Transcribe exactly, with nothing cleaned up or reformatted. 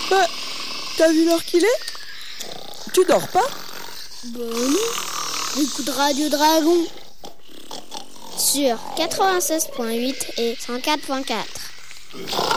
Bah, t'as vu l'heure qu'il est? Tu dors pas? Bah non, j'écoute Radio Dragon sur quatre-vingt-seize point huit et cent quatre point quatre.